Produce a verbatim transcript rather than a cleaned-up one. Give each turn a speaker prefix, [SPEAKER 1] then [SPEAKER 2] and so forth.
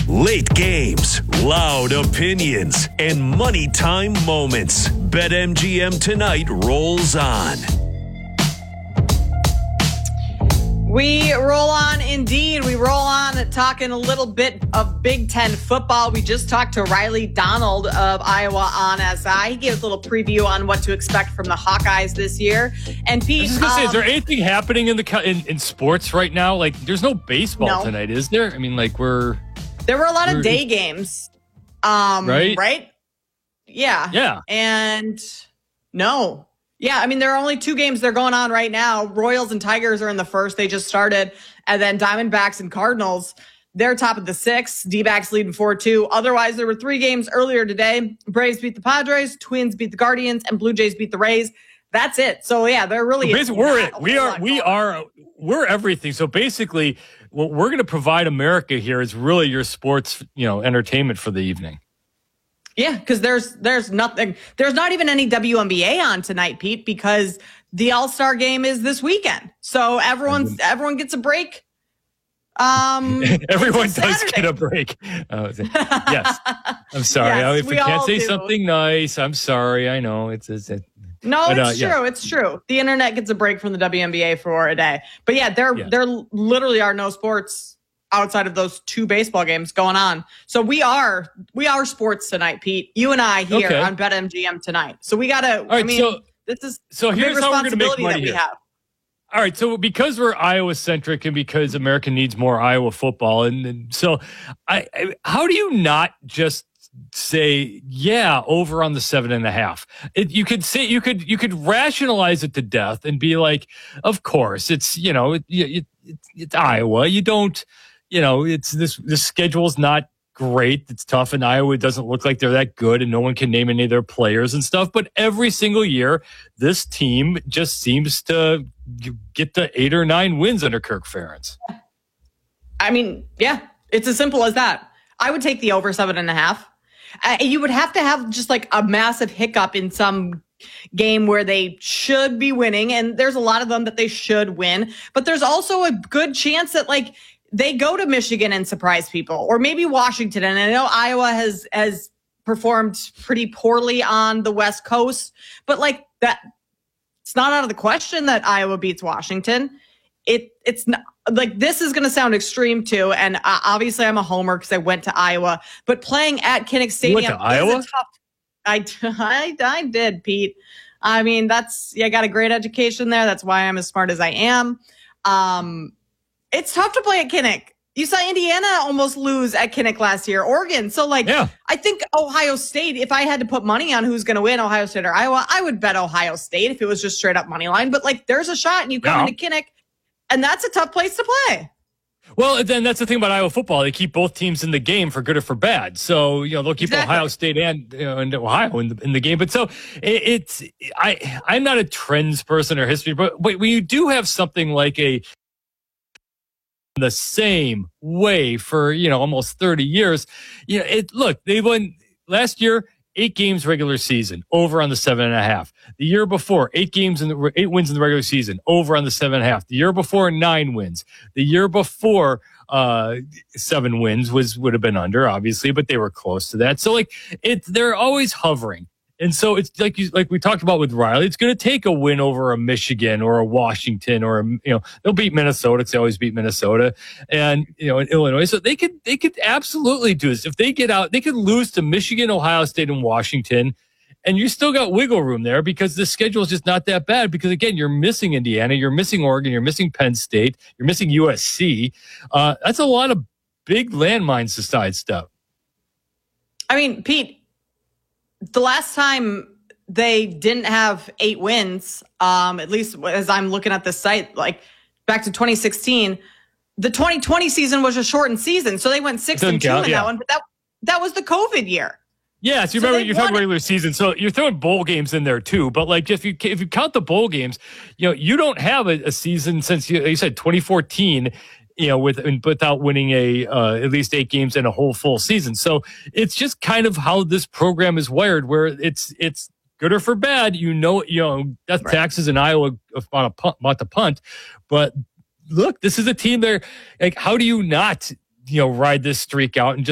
[SPEAKER 1] Late games, loud opinions, and money time moments. BetMGM Tonight rolls on.
[SPEAKER 2] We roll on indeed. We roll on talking a little bit of Big Ten football. We just talked to Riley Donald of Iowa on S I. He gave us a little preview on what to expect from the Hawkeyes this year. And Pete,
[SPEAKER 3] I was just gonna
[SPEAKER 2] um,
[SPEAKER 3] say, is there anything happening in the in, in sports right now? Like, there's no baseball
[SPEAKER 2] No.
[SPEAKER 3] tonight, is there? I mean, like we're
[SPEAKER 2] there were a lot of
[SPEAKER 3] we're-
[SPEAKER 2] day games, um,
[SPEAKER 3] Right?
[SPEAKER 2] Right? Yeah.
[SPEAKER 3] Yeah.
[SPEAKER 2] And no. Yeah, I mean, there are only two games that are going on right now. Royals and Tigers are in the first. They just started. And then Diamondbacks and Cardinals, they're top of the six. D-backs leading four two. Otherwise, there were three games earlier today. Braves beat the Padres, Twins beat the Guardians, and Blue Jays beat the Rays. That's it. So, yeah, they're really...
[SPEAKER 3] So basically, we're
[SPEAKER 2] not
[SPEAKER 3] it.
[SPEAKER 2] a
[SPEAKER 3] We
[SPEAKER 2] whole
[SPEAKER 3] are
[SPEAKER 2] lot
[SPEAKER 3] we
[SPEAKER 2] going on.
[SPEAKER 3] are we're everything. So basically, what we're going to provide America here is really your sports, you know, entertainment for the evening.
[SPEAKER 2] Yeah, because there's there's nothing. There's not even any W N B A on tonight, Pete, because the All-Star game is this weekend. So everyone's everyone gets a break. Um,
[SPEAKER 3] Everyone
[SPEAKER 2] until
[SPEAKER 3] does
[SPEAKER 2] Saturday.
[SPEAKER 3] get a break. Oh, yes, I'm sorry.
[SPEAKER 2] Yes,
[SPEAKER 3] if
[SPEAKER 2] we
[SPEAKER 3] I can't
[SPEAKER 2] all
[SPEAKER 3] say
[SPEAKER 2] do.
[SPEAKER 3] something nice, I'm sorry. I know it's, it's it,
[SPEAKER 2] No,
[SPEAKER 3] But, uh,
[SPEAKER 2] it's
[SPEAKER 3] yeah.
[SPEAKER 2] true. It's true. The internet gets a break from the W N B A for a day. But yeah, there
[SPEAKER 3] Yeah.
[SPEAKER 2] there literally are no sports outside of those two baseball games going on. So we are we are sports tonight, Pete. You and I here
[SPEAKER 3] Okay.
[SPEAKER 2] on BetMGM tonight. So we gotta.
[SPEAKER 3] All right,
[SPEAKER 2] I mean,
[SPEAKER 3] so-
[SPEAKER 2] this is
[SPEAKER 3] so
[SPEAKER 2] a big
[SPEAKER 3] here's how we're gonna make
[SPEAKER 2] responsibility
[SPEAKER 3] money
[SPEAKER 2] that we
[SPEAKER 3] here.
[SPEAKER 2] have.
[SPEAKER 3] All right, so because we're Iowa centric and because America needs more Iowa football, and, and so I, I, how do you not just say yeah over on the seven and a half? It, you could say you could you could rationalize it to death and be like, of course it's you know it, it, it, it's Iowa. You don't you know it's this this schedule's not great. It's tough, and Iowa doesn't look like they're that good, and no one can name any of their players and stuff. But every single year, this team just seems to get the eight or nine wins under Kirk Ferentz.
[SPEAKER 2] I mean, yeah, it's as simple as that. I would take the over seven and a half. Uh, you would have to have just like a massive hiccup in some game where they should be winning. And there's a lot of them that they should win. But there's also a good chance that like they go to Michigan and surprise people, or maybe Washington. And I know Iowa has, has performed pretty poorly on the West Coast, but like that, it's not out of the question that Iowa beats Washington. It it's not like this is going to sound extreme too, and uh, obviously I'm a homer because I went to Iowa. But playing at Kinnick Stadium
[SPEAKER 3] went to
[SPEAKER 2] is
[SPEAKER 3] Iowa?
[SPEAKER 2] a tough. I, I I did, Pete. I mean, that's yeah, I got a great education there. That's why I'm as smart as I am. Um, it's tough to play at Kinnick. You saw Indiana almost lose at Kinnick last year, Oregon. So like,
[SPEAKER 3] Yeah.
[SPEAKER 2] I think Ohio State, if I had to put money on who's going to win, Ohio State or Iowa, I would bet Ohio State if it was just straight up money line. But like, there's a shot and you come
[SPEAKER 3] Yeah.
[SPEAKER 2] into Kinnick and that's a tough place to play.
[SPEAKER 3] Well, then that's the thing about Iowa football. They keep both teams in the game for good or for bad. So, you know, they'll keep
[SPEAKER 2] Exactly.
[SPEAKER 3] Ohio State and, you know, and Ohio in the, in the game. But so it, it's, I, I'm not a trends person or history, but when you do have something like a, the same way for, you know, almost thirty years, you know, it, look, they won last year, eight games regular season, over on the seven and a half. The year before, eight games in the eight wins in the regular season, over on the seven and a half. The year before, nine wins. The year before, uh, seven wins was would have been under, obviously, but they were close to that. So like it, they're always hovering. And so it's like you, like we talked about with Riley, it's going to take a win over a Michigan or a Washington or a, you know, they'll beat Minnesota because they always beat Minnesota and, you know, in Illinois. So they could, they could absolutely do this. If they get out, they could lose to Michigan, Ohio State, and Washington. And you still got wiggle room there because the schedule is just not that bad. Because again, you're missing Indiana, you're missing Oregon, you're missing Penn State, you're missing U S C. Uh, that's a lot of big landmines to sidestep.
[SPEAKER 2] I mean, Pete, the last time they didn't have eight wins, um, at least as I'm looking at this site, like back to twenty sixteen, the twenty twenty season was a shortened season. So they went six
[SPEAKER 3] Doesn't
[SPEAKER 2] and two
[SPEAKER 3] count,
[SPEAKER 2] in
[SPEAKER 3] yeah.
[SPEAKER 2] that one, but that, that was the COVID year.
[SPEAKER 3] Yeah, so you
[SPEAKER 2] So
[SPEAKER 3] remember
[SPEAKER 2] they
[SPEAKER 3] you're talking
[SPEAKER 2] won it.
[SPEAKER 3] regular season, so you're throwing bowl games in there too. But like, if you if you count the bowl games, you know you don't have a, a season since you, you said twenty fourteen. You know, with without winning a uh, at least eight games in a whole full season. So it's just kind of how this program is wired, where it's it's good or for bad. You know, you know, death
[SPEAKER 2] Right.
[SPEAKER 3] taxes in Iowa on a punt, about the punt, but look, this is a team there. Like, how do you not you know ride this streak out and just